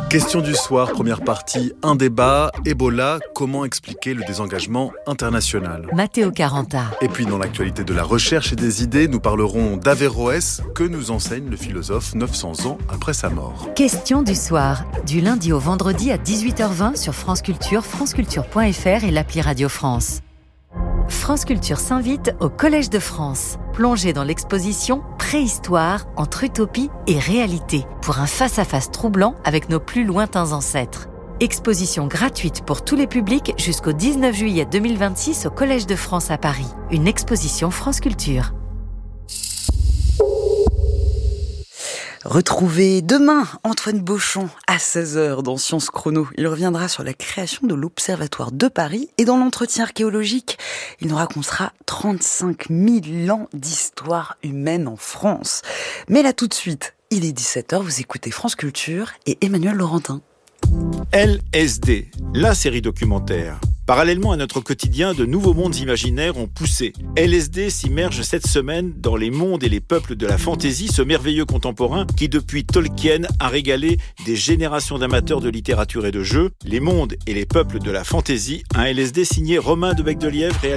Question du soir, première partie, un débat, Ebola, comment expliquer le désengagement international ? Matteo Caranta. Et puis dans l'actualité de la recherche et des idées, nous parlerons d'Averroès, que nous enseigne le philosophe 900 ans après sa mort. Question du soir, du lundi au vendredi à 18h20 sur France Culture, franceculture.fr et l'appli Radio France. France Culture s'invite au Collège de France. Plongez dans l'exposition Préhistoire entre utopie et réalité pour un face-à-face troublant avec nos plus lointains ancêtres. Exposition gratuite pour tous les publics jusqu'au 19 juillet 2026 au Collège de France à Paris. Une exposition France Culture. Retrouvez demain Antoine Beauchamp à 16h dans Sciences Chrono. Il reviendra sur la création de l'Observatoire de Paris et dans l'entretien archéologique, il nous racontera 35 000 ans d'histoire humaine en France. Mais là tout de suite, il est 17h, vous écoutez France Culture et Emmanuel Laurentin. LSD, la série documentaire. Parallèlement à notre quotidien, de nouveaux mondes imaginaires ont poussé. LSD s'immerge cette semaine dans les mondes et les peuples de la fantaisie, ce merveilleux contemporain qui, depuis Tolkien, a régalé des générations d'amateurs de littérature et de jeux. Les mondes et les peuples de la fantaisie, un LSD signé Romain de Becdelièvre,